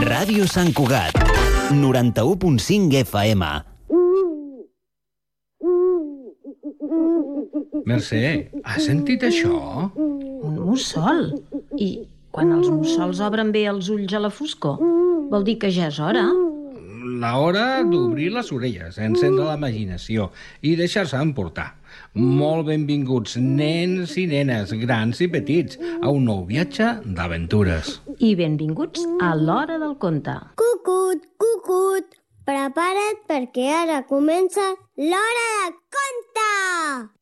Ràdio Sant Cugat, 91.5 FM. Mercè, has sentit això? Un mussol. I quan els mussols obren bé els ulls a la foscor, vol dir que ja és hora. L'hora d'obrir les orelles, encendre la imaginació i deixar-se emportar. Molt benvinguts, nens i nenes, grans i petits, a un nou viatge d'aventures. I benvinguts a l'Hora del Conte. Cucut, cucut, prepara't perquè ara comença l'Hora del Conte!